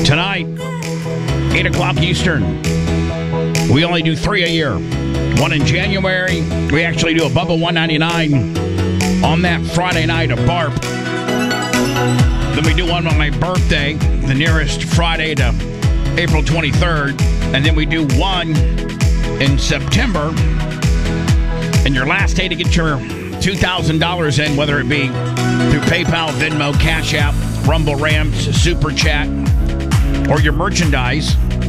Tonight, 8 o'clock Eastern. We only do 3 a year. One in January. We actually do a Bubba 199 on that Friday night, a BARP. Then we do one on my birthday, the nearest Friday to April 23rd. And then we do one in September. And your last day to get your $2,000 in, whether it be through PayPal, Venmo, Cash App, Rumble Ramps, Super Chat, or your merchandise,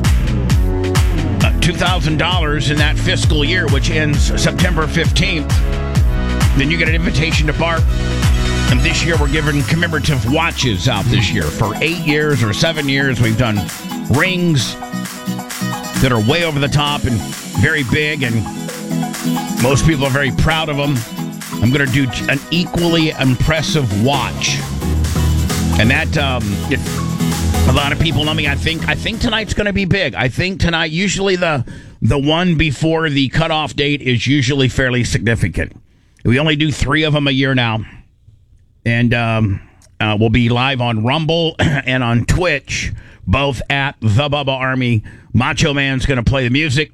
$2,000 in that fiscal year, which ends September 15th. Then you get an invitation to BARP. And this year we're giving commemorative watches out this year. For 8 years or 7 years, we've done rings that are way over the top and very big, and most people are very proud of them. I'm going to do an equally impressive watch. And that, if a lot of people know me, I think tonight's going to be big. I think tonight, usually the one before the cutoff date is usually fairly significant. We only do 3 of them a year now. And we'll be live on Rumble and on Twitch, both at The Bubba Army. Macho Man's going to play the music.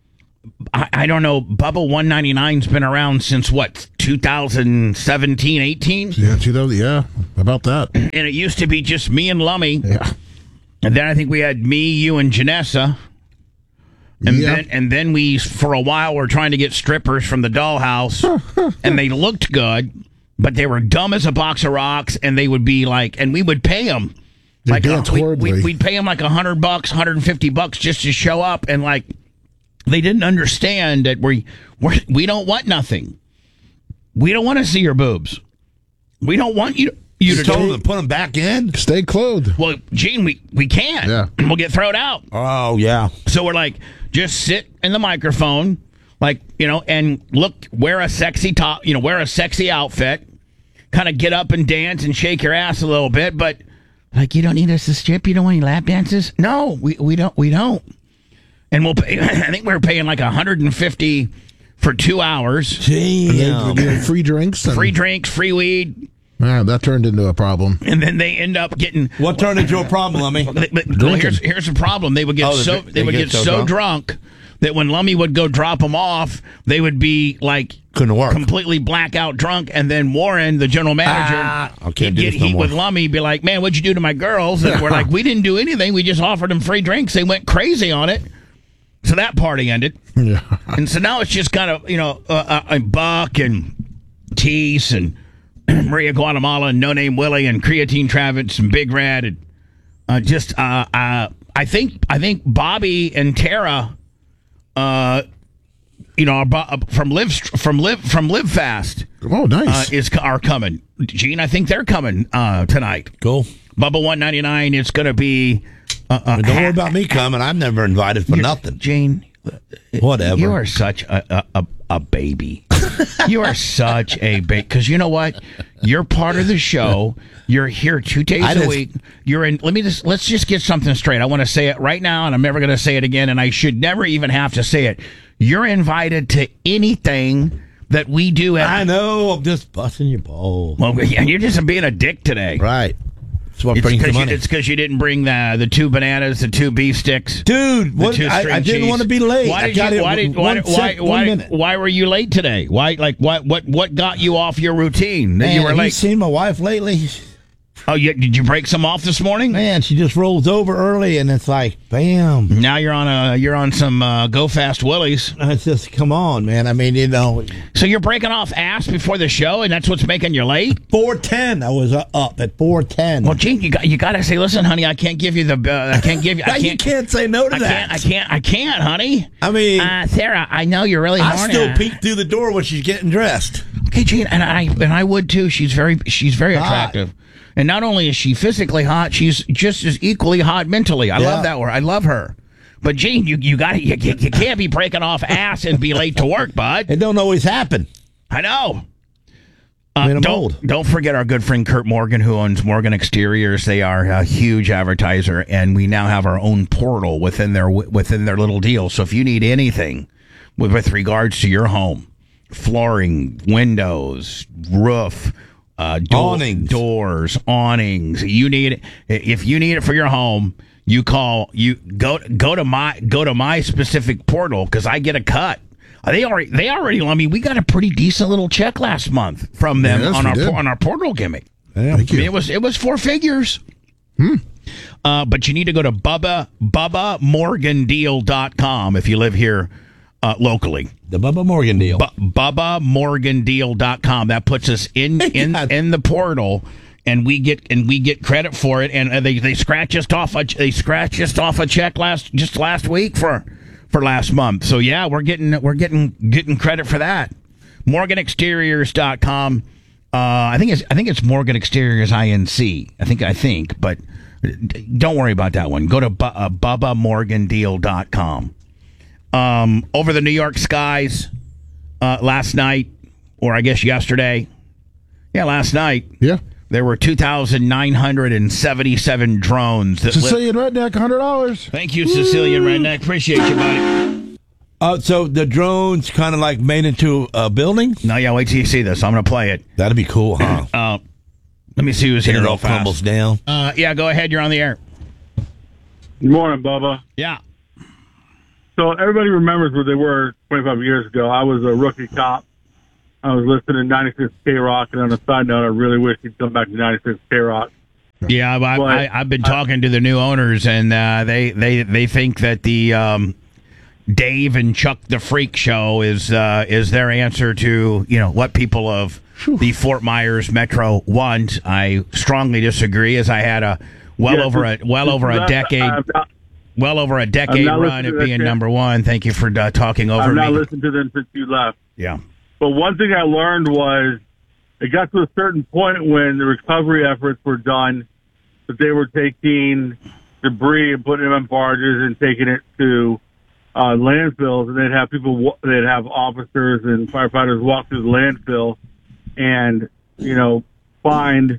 I don't know. Bubba 199's been around since what, 2017, 18? Yeah, about that. And it used to be just me and Lummy. Yeah. And then I think we had me, you, and Janessa. And then we, for a while, were trying to get strippers from the dollhouse. And they looked good, but they were dumb as a box of rocks. And they would be like, and we would pay them. Like, we'd pay them like $100, $150 just to show up. And like, they didn't understand that we don't want nothing. We don't want to see your boobs. We don't want you to told them to put them back in. Stay clothed. Well, Gene, we can't. Yeah. We'll get thrown out. Oh, yeah. So we're like, just sit in the microphone, like, and look, wear a sexy top, wear a sexy outfit, kind of get up and dance and shake your ass a little bit, but like, you don't need us to strip. You don't want any lap dances? No, we don't. And we'll pay, I think we were paying like $150 for 2 hours. Damn. Free drinks. Free drinks, free weed. Yeah, that turned into a problem. And then they end up getting... What turned into a problem, Lummy? Here's the problem. They would get so drunk that when Lummy would go drop them off, they would be like... Couldn't work. Completely blackout drunk. And then Warren, the general manager, he'd get heat with Lummy, be like, man, what'd you do to my girls? And we're like, we didn't do anything. We just offered them free drinks. They went crazy on it. So that party ended. Yeah. And so now it's just kind of, Buck and Tease and Maria Guatemala and No Name Willie and Creatine Travis and Big Red. And I think Bobby and Tara, from Live Fast. Oh, nice. Are coming. Gene, I think they're coming tonight. Cool. Bubba 199, it's going to be... don't worry about me coming. I'm never invited for nothing. Jane, whatever. You are such a baby. You are such a baby. Because you know what? You're part of the show. You're here 2 days a week. You're in. Let's just get something straight. I want to say it right now, and I'm never going to say it again, and I should never even have to say it. You're invited to anything that we do. I know. I'm just busting your balls. Well, you're just being a dick today. Right. It's because you didn't bring the 2 bananas, the 2 beef sticks, dude. I didn't want to be late. Why were you late today? What got you off your routine? Man, you were late. Have you seen my wife lately? Oh, did you break some off this morning? Man, she just rolls over early, and it's like, bam. Now you're on some Go Fast Willies. It's just, come on, man. I mean, So you're breaking off ass before the show, and that's what's making you late? 4:10. I was up at 4:10. Well, Gene, you got to say, listen, honey, I can't give you the. You can't say no to that. I can't, honey. I mean, Sarah, I know you're really horny. I still peek through the door when she's getting dressed. Okay, Gene, and I would too. She's very attractive. And not only is she physically hot, she's just as equally hot mentally. I love that word. I love her. But Gene, you can't be breaking off ass and be late to work, bud. It don't always happen. I know. Don't forget our good friend Kurt Morgan, who owns Morgan Exteriors. They are a huge advertiser, and we now have our own portal within their little deal. So if you need anything with regards to your home, flooring, windows, roof, awnings, doors, awnings. If you need it for your home, you go to my specific portal because I get a cut. They already. I mean, we got a pretty decent little check last month from them on our portal gimmick. Yeah, thank you. I mean, it was 4 figures. But you need to go to BubbaMorganDeal.com if you live here locally. The Bubba Morgan deal. BubbaMorganDeal.com. That puts us in the portal, and we get credit for it. And they scratched us off a check last week for last month. So yeah, we're getting credit for that. MorganExteriors.com. I think it's Morgan Exteriors Inc. I think, but don't worry about that one. Go to BubbaMorganDeal.com. Over the New York skies last night, or I guess yesterday. Yeah, last night. Yeah. There were 2,977 drones. Sicilian Redneck, $100. Thank you, Sicilian Redneck. Appreciate you, buddy. So the drones kind of like made into a building? No, yeah, wait till you see this. I'm going to play it. That'd be cool, huh? Let me see who's here It real all fast. crumbles down. Yeah, go ahead. You're on the air. Good morning, Bubba. Yeah. So everybody remembers where they were 25 years ago. I was a rookie cop. I was listening to 96 K-Rock, and on a side note, I really wish he'd come back to 96 K-Rock. Yeah, I've been talking to the new owners, and they think that the Dave and Chuck the Freak show is their answer to what people of the Fort Myers Metro want. I strongly disagree, as I had over a decade run at being number one. Thank you for talking over me. I've not listened to them since you left. Yeah. But one thing I learned was it got to a certain point when the recovery efforts were done that they were taking debris and putting them in barges and taking it to landfills, and they'd have officers and firefighters walk through the landfill and find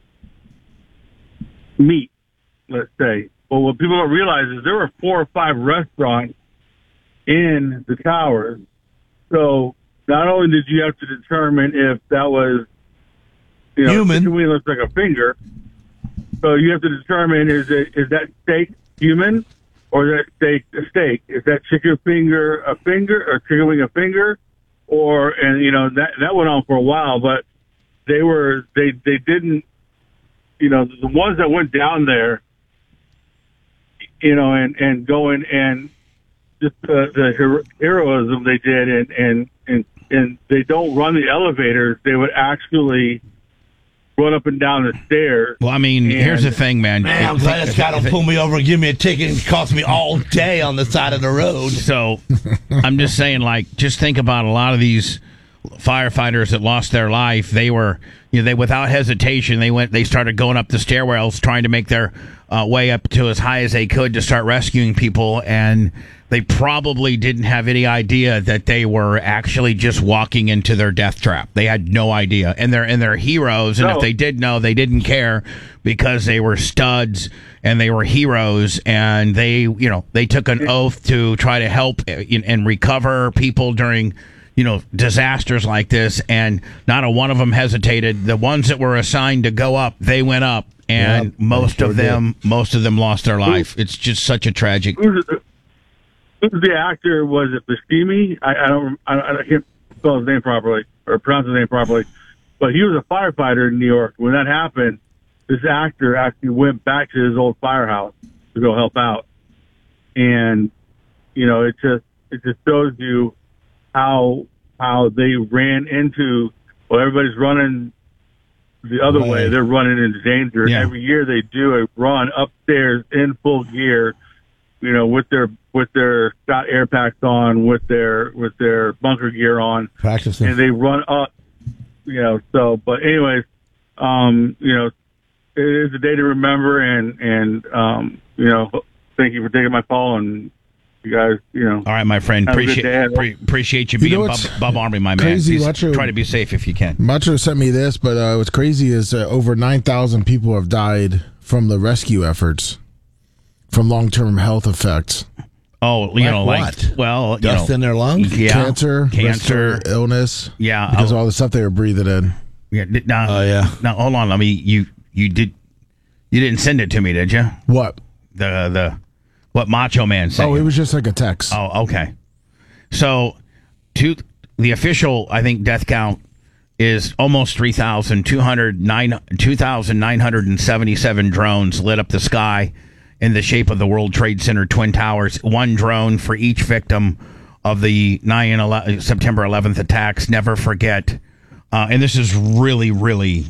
meat, let's say. But what people don't realize is there were 4 or 5 restaurants in the towers. So not only did you have to determine if that was human, chicken wing looks like a finger. So you have to determine is that steak human or is that steak a steak? Is that chicken finger a finger or chicken wing a finger? That went on for a while, but they didn't the ones that went down there and going and just the heroism they did and they don't run the elevators. They would actually run up and down the stairs. Well, I mean, here's the thing, man. I'm glad this guy don't pull me over and give me a ticket and cost me all day on the side of the road. So I'm just saying, just think about a lot of these firefighters that lost their life. They were, they without hesitation, they started going up the stairwells trying to make their way up to as high as they could to start rescuing people, and they probably didn't have any idea that they were actually just walking into their death trap. They had no idea, and they're heroes. And if they did know, they didn't care because they were studs and they were heroes, and they took an oath to try to help and recover people during disasters like this, and not a one of them hesitated. The ones that were assigned to go up, they went up, and most of them lost their life. It's just such a tragic. Who's the actor? Was it Buscemi? I can't spell his name properly or pronounce his name properly, but he was a firefighter in New York. When that happened, this actor actually went back to his old firehouse to go help out, and it just shows you how they ran into. Well, everybody's running the other way. They're running into danger. Yeah. Every year they do a run upstairs in full gear, with their Scott air packs on, with their bunker gear on, practicing, and they run up. But anyways, it is a day to remember, and thank you for taking my call, and you guys, All right, my friend. Appreciate you being Bob Army, my man. Crazy, try to be safe if you can. Macho sent me this, but what's crazy is over 9,000 people have died from the rescue efforts from long-term health effects. Oh, what? Dust in their lungs? Yeah. Cancer, illness. Yeah. Because of all the stuff they were breathing in. Yeah. Yeah. Now, hold on. You didn't send it to me, did you? What? The what Macho Man said. Oh, it was just like a text. Oh, okay. So, the official, I think, death count is almost 2,977 drones lit up the sky in the shape of the World Trade Center Twin Towers. One drone for each victim of the September 11th attacks. Never forget. And this is really, really...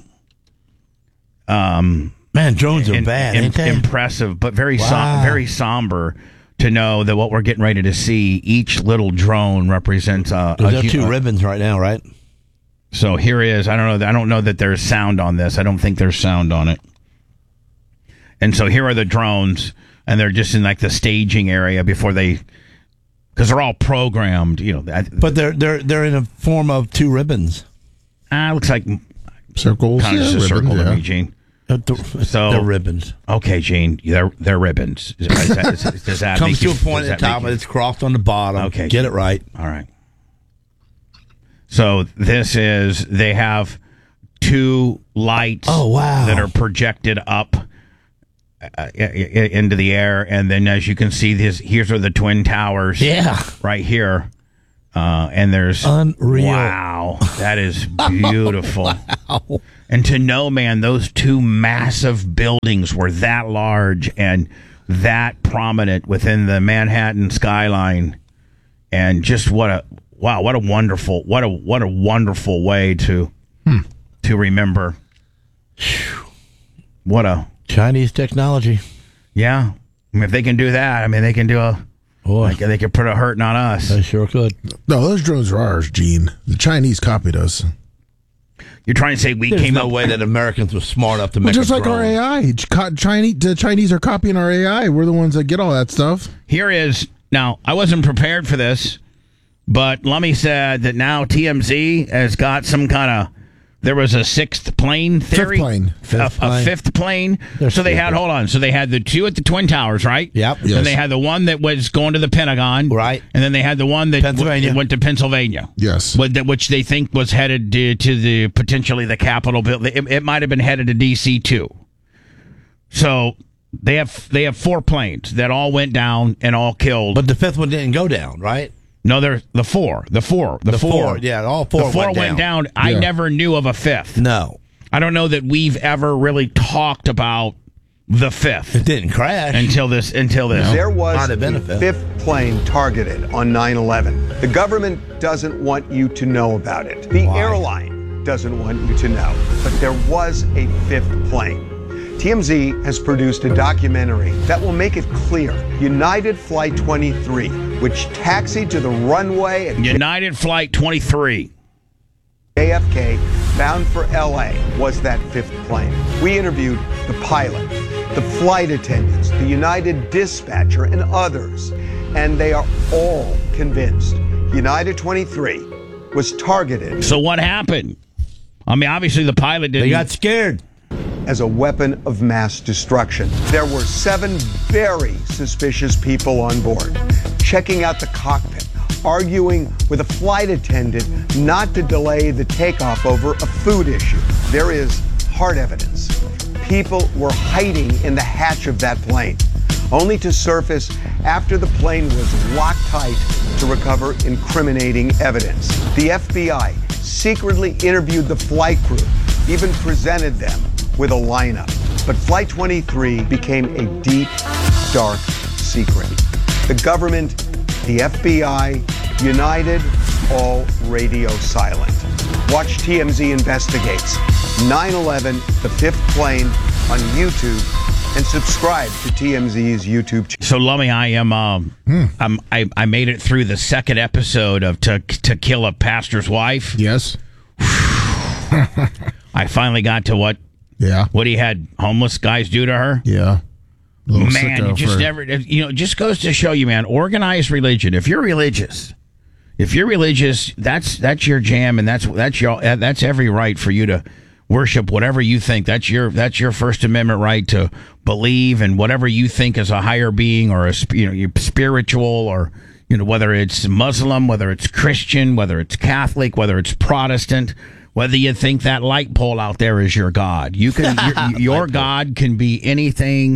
Man, drones are bad, ain't they? Impressive, but very very somber to know that what we're getting ready to see, each little drone represents There's two ribbons right now, right? So here is, I don't know that there's sound on this. I don't think there's sound on it. And so here are the drones, and they're just in like the staging area before because they're all programmed, But they're in a form of two ribbons. Looks like circles. Kind of just a circle to me, Gene. So they're ribbons. Okay, Gene, they're ribbons. Does that comes to a point at the top, and it's crossed on the bottom. Okay, get it right. All right. So they have two lights that are projected up into the air, and then as you can see, here's are the Twin Towers. Yeah. Right here. And there's... Unreal. Wow. That is beautiful. Wow. And to know, man, those two massive buildings were that large and that prominent within the Manhattan skyline, and just what a wonderful way to remember. What a Chinese technology. Yeah. I mean, if they can do that, they can do they could put a hurting on us. They sure could. No, those drones are ours, Gene. The Chinese copied us. You're trying to say There's came no up way that Americans were smart enough to make just a like drone. our AI. The Chinese are copying our AI. We're the ones that get all that stuff. Here is, now, I wasn't prepared for this, but Lummy said that now TMZ has got some kind of, there was a sixth plane theory. Fifth plane. A fifth plane. They're so they stupid. had the two at the Twin Towers, right? Yep. Yes. And they had the one that was going to the Pentagon. Right. And then they had the one that Pennsylvania. went to Pennsylvania. Yes. Which they think was headed to the potentially the Capitol building. It might have been headed to D.C. too. So they have 4 planes that all went down and all killed. But the fifth one didn't go down, right? No, they're the four. Yeah, all four. The four went down. I Yeah. never knew of a fifth. No, I don't know that we've ever really talked about the fifth it didn't crash until this. There was Might have been a a fifth. fifth plane targeted on 9/11. The government doesn't want you to know about it. The airline doesn't want you to know. But there was a fifth plane. TMZ has produced a documentary that will make it clear. United Flight 23, which taxied to the runway at United Flight 23. JFK bound for LA, was that fifth plane. We interviewed the pilot, the flight attendants, the United dispatcher, and others. And they are all convinced United 23 was targeted So what happened? Obviously the pilot didn't. They got scared. as a weapon of mass destruction. There were 7 very suspicious people on board, checking out the cockpit, arguing with a flight attendant not to delay the takeoff over a food issue. There is hard evidence. People were hiding in the hatch of that plane, only to surface after the plane was locked tight to recover incriminating evidence. The FBI secretly interviewed the flight crew, even presented them with a lineup. But Flight 23 became a deep, dark secret. The government, the FBI, United, all radio silent. Watch TMZ Investigates 9/11, the fifth plane on YouTube, and subscribe to TMZ's YouTube channel. So Lummy, I made it through the second episode of To Kill a Pastor's Wife. Yes. I finally got to what Yeah. he had homeless guys do to her. Yeah. A little Man, sicko it just for- never, it just goes to show you, man, organized religion. If you're religious, that's your jam, and that's every right for you to worship whatever you think. That's your First Amendment right to believe in whatever you think is a higher being or you're spiritual, or whether it's Muslim, whether it's Christian, whether it's Catholic, whether it's Protestant. Whether you think that light pole out there is your God, you can your God can be anything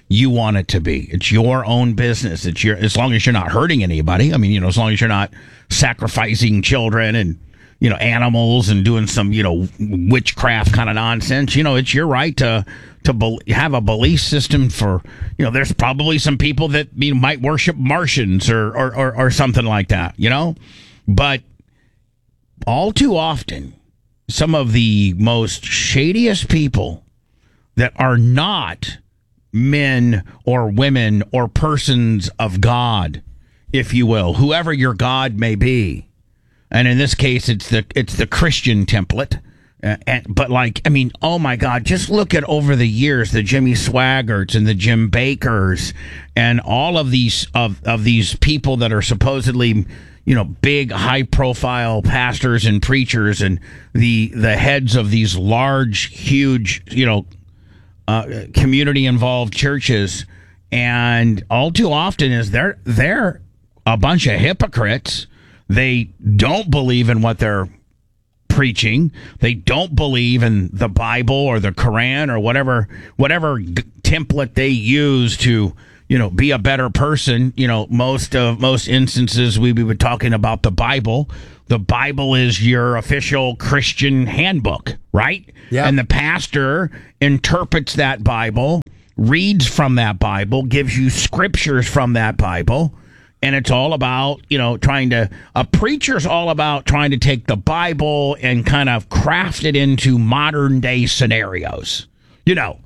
you want it to be. It's your own business. It's your, as long as you're not hurting anybody. I mean, you know, as long as you're not sacrificing children and, you know, animals and doing some, you know, witchcraft kind of nonsense. You know, it's your right to have a belief system for, you know, there's probably some people that, you know, might worship Martians or something like that, you know, but all too often, some of the most shadiest people that are not men or women or persons of God, if you will, whoever your God may be. And in this case, it's the Christian template. But like, I mean, oh my God, just look at over the years, the Jimmy Swaggarts and the Jim Bakkers and all of these of these people that are supposedly, you know, big, high profile pastors and preachers and the heads of these large, huge, you know, community involved churches. And all too often is they're a bunch of hypocrites. They don't believe in what they're preaching. They don't believe in the Bible or the Quran or whatever template they use to, you know, be a better person. You know, most instances we be talking about the Bible. The Bible is your official Christian handbook, right? Yeah. And the pastor interprets that Bible, reads from that Bible, gives you scriptures from that Bible. And it's all about, you know, a preacher's all about trying to take the Bible and kind of craft it into modern day scenarios, you know,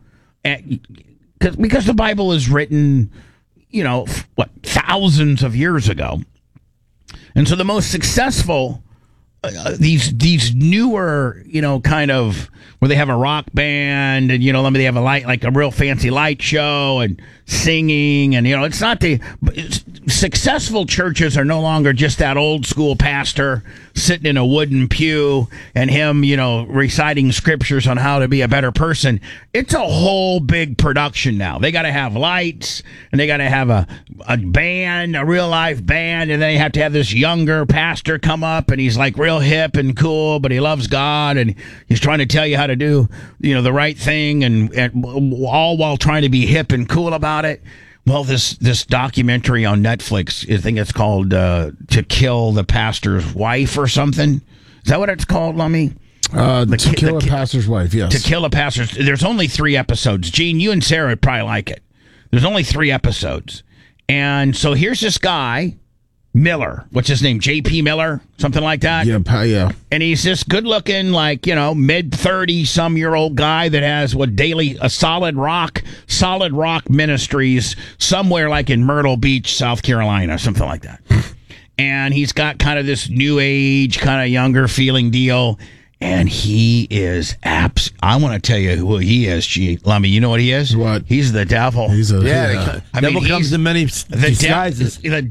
because the Bible is written, you know, thousands of years ago. And so the most successful, these newer, you know, kind of where they have a rock band and, you know, they have like a real fancy light show and singing and, you know, it's not successful churches are no longer just that old school pastor sitting in a wooden pew and him, you know, reciting scriptures on how to be a better person. It's a whole big production now. They got to have lights and they got to have a band, a real life band, and then they have to have this younger pastor come up and he's like real hip and cool, but he loves God and he's trying to tell you how to do, you know, the right thing and all while trying to be hip and cool about it. Well, this documentary on Netflix, I think it's called To Kill the Pastor's Wife or something. Is that what it's called, Lummy? To Kill a Pastor's Wife, yes. To Kill a Pastor's... There's only 3 episodes. Gene, you and Sarah would probably like it. There's only 3 episodes. And so here's this guy, Miller. What's his name? J.P. Miller? Something like that? Yeah. And he's this good-looking, like, you know, mid-30-some-year-old guy that has a Solid Rock Ministries somewhere like in Myrtle Beach, South Carolina, something like that. And he's got kind of this new age, kind of younger feeling deal. And he is I want to tell you who he is, Lummy. You know what he is? What? He's the devil. The devil comes in many disguises. The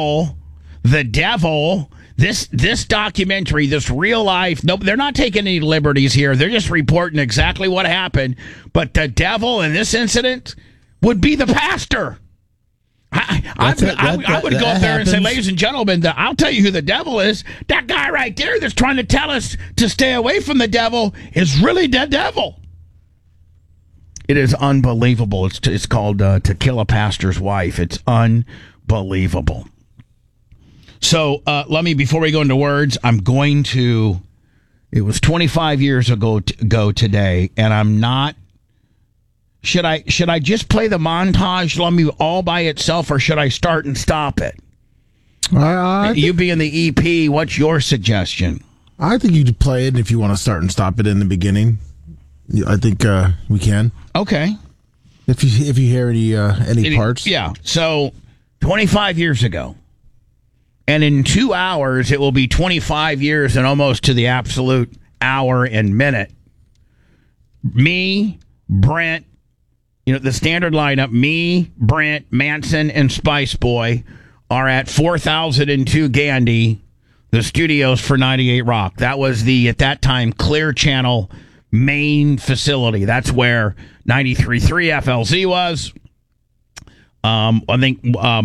devil. This documentary, this real life, no, they're not taking any liberties here. They're just reporting exactly what happened. But the devil in this incident would be the pastor. I would go up there and say, ladies and gentlemen, I'll tell you who the devil is. That guy right there that's trying to tell us to stay away from the devil is really the devil. It is unbelievable. It's called To Kill a Pastor's Wife. It's unbelievable. So, let me, before we go into words, it was 25 years ago today, and I'm not, should I just play the montage, let me, all by itself, or should I start and stop it? You being the EP, what's your suggestion? I think you could play it if you want to start and stop it in the beginning. I think we can. Okay. If you hear any parts. Yeah. So, 25 years ago. And in 2 hours, it will be 25 years and almost to the absolute hour and minute. Me, Brent, you know, the standard lineup, me, Brent, Manson, and Spice Boy are at 4002 Gandy, the studios for 98 Rock. That was at that time, Clear Channel main facility. That's where 93.3 FLZ was. I think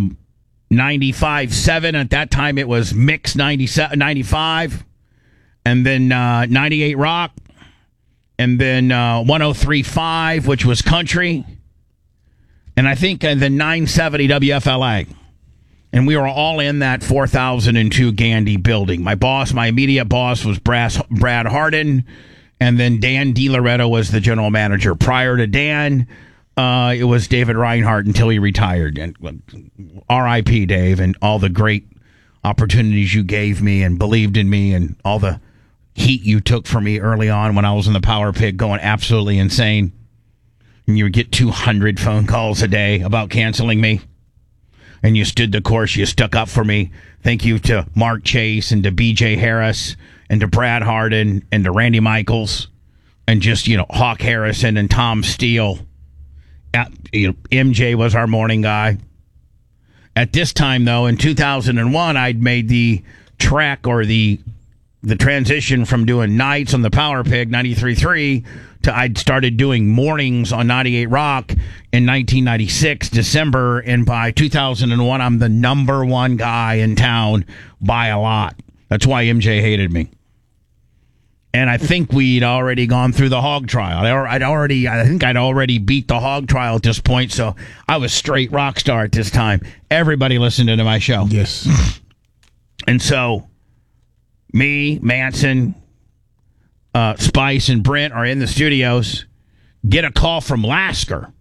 95.7 at that time it was Mix 95, and then 98 Rock, and then 103.5, which was country, and I think the 970 WFLA. And we were all in that 4002 Gandy building. My immediate boss was Brad Harden, and then Dan DiLoretto was the general manager. Prior to Dan, it was David Reinhardt until he retired. And R.I.P. Dave, and all the great opportunities you gave me and believed in me, and all the heat you took for me early on when I was in the Power Pig going absolutely insane. And you would get 200 phone calls a day about canceling me. And you stood the course. You stuck up for me. Thank you to Mark Chase and to B.J. Harris and to Brad Harden and to Randy Michaels and just, Hawk Harrison and Tom Steele. MJ was our morning guy. At this time, though, in 2001, I'd made the track or the transition from doing nights on the Power Pig 93.3 to I'd started doing mornings on 98 Rock in 1996, December, and by 2001, I'm the number one guy in town by a lot. That's why MJ hated me. And I think we'd already gone through the hog trial. I think I'd already beat the hog trial at this point, so I was straight rock star at this time. Everybody listened to my show. Yes. And so me, Manson, Spice, and Brent are in the studios, get a call from Lasker.